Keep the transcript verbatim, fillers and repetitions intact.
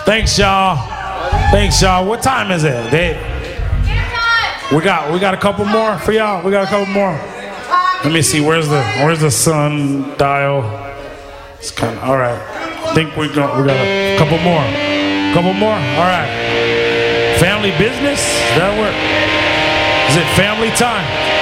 Thanks, y'all. Thanks, y'all. What time is it? They, we got we got a couple more for y'all. We got a couple more. Let me see. Where's the Where's the sun dial? It's kind of all right. I think we got we got a couple more. Couple more. All right. Family business. Does that work? Is it family time?